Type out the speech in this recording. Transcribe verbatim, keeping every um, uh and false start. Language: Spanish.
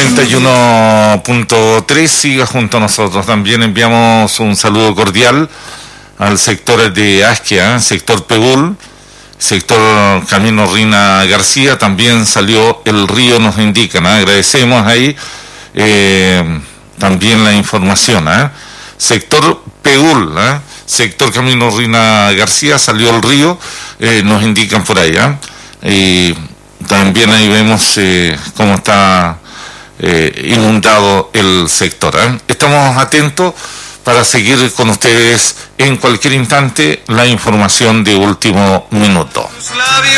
noventa y uno punto tres, siga junto a nosotros. También enviamos un saludo cordial al sector de Asquia, ¿eh? sector Pegul, sector Camino Rina García, también salió el río, nos indican, ¿eh? agradecemos ahí eh, también la información. ¿eh? Sector Pegul, ¿eh? sector Camino Rina García, salió el río, eh, nos indican por ahí. ¿eh? Y también ahí vemos eh, cómo está eh, inundado el sector. ¿eh? Estamos atentos para seguir con ustedes en cualquier instante la información de último minuto.